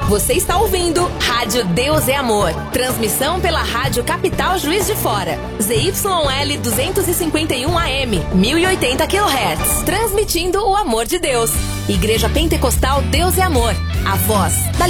Você está ouvindo Rádio Deus é Amor. Transmissão pela Rádio Capital Juiz de Fora. ZYL 251 AM, 1080 kHz. Transmitindo o amor de Deus. Igreja Pentecostal Deus é Amor. A voz da